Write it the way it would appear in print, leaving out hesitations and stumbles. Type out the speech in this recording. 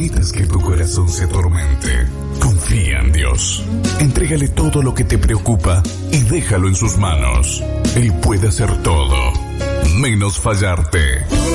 permitas que tu corazón se atormente. Confía en Dios. Entrégale todo lo que te preocupa y déjalo en sus manos. Él puede hacer todo, menos fallarte.